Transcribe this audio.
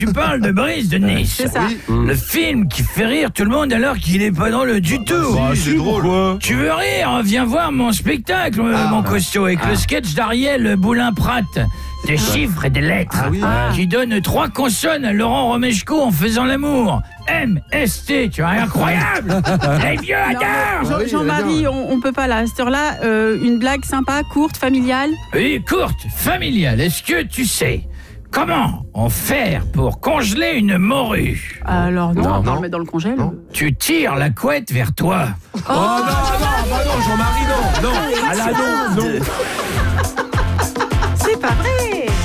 Tu parles de Brise de Nice. C'est ça. Le film qui fait rire tout le monde alors qu'il est pas drôle du tout. C'est drôle. Tu veux rire? Viens voir mon spectacle, mon costaud, avec le sketch d'Ariel Boulin-Prat. Des chiffres et des lettres qui donnent 3 consonnes à Laurent Romeshko en faisant l'amour. M-S-T, tu vois, incroyable. Les vieux adorent. Jean-Marie, on peut pas là, à cette heure-là, une blague sympa, courte, familiale. Oui, courte, familiale. Est-ce que tu sais comment on fait pour congeler une morue? Alors non, on va le mettre dans le congèle. Tu tires la couette vers toi. Oh non, Jean-Marie, non. Ah là, non.